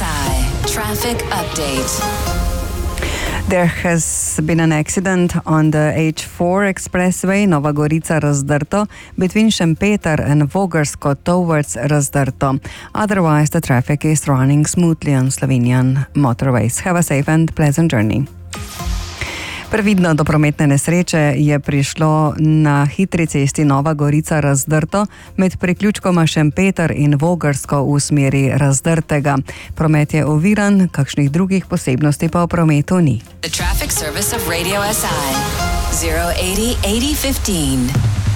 SI traffic update. There has been an accident on the H4 expressway Nova Gorica-Razdrto between Šempeter and Vogrsko towards Razdrto. Otherwise, the traffic is running smoothly on Slovenian motorways. Have a safe and pleasant journey. Previdno do prometne nesreče je prišlo na hitri cesti Nova Gorica-Razdrto med priključkoma Šempeter in Vogrsko v smeri Razdrtega. Promet je oviran, kakšnih drugih posebnosti pa v prometu ni. The traffic service of Radio SI 080 8015.